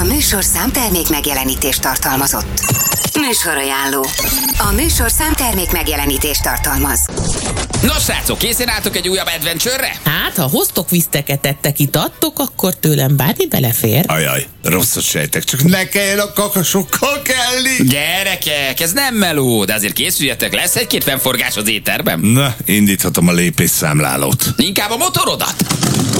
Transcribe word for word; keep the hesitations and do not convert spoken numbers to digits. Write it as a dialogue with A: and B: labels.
A: A műsor számtermék megjelenítést tartalmazott. Műsorajánló. A műsor számtermék megjelenítést tartalmaz.
B: Nos, srácok, készen álltok egy újabb adventure-re?
C: Hát, ha hoztok viszteket, ettek, itattok, akkor tőlem bármi belefér.
D: Ajaj, rosszat sejtek, csak ne kelljen a kakasokkal kelni.
B: Gyerekek, ez nem meló, de azért készüljetek, lesz egy-két fennforgás az éterben.
D: Na, indíthatom a lépésszámlálót.
B: Inkább a motorodat.